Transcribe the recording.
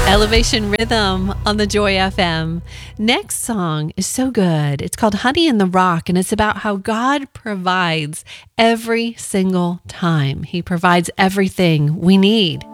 Elevation Rhythm on the Joy FM. Next song is so good. It's called Honey in the Rock, and it's about how God provides every single time. He provides everything we need.